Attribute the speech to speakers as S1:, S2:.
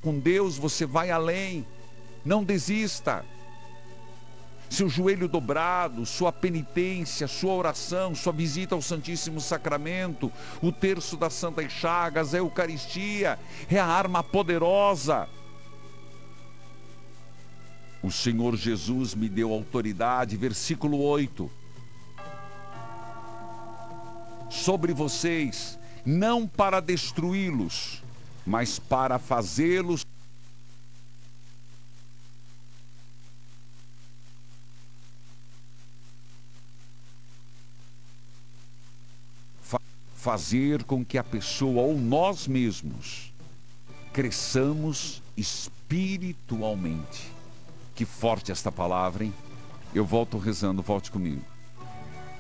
S1: com Deus, você vai além. Não desista. Seu joelho dobrado, sua penitência, sua oração, sua visita ao Santíssimo Sacramento, o terço das Santas Chagas, a Eucaristia, é a arma poderosa. O Senhor Jesus me deu autoridade, versículo 8, sobre vocês, não para destruí-los, mas para fazê-los fazer com que a pessoa ou nós mesmos cresçamos espiritualmente. Que forte esta palavra, hein? Eu volto rezando, volte comigo.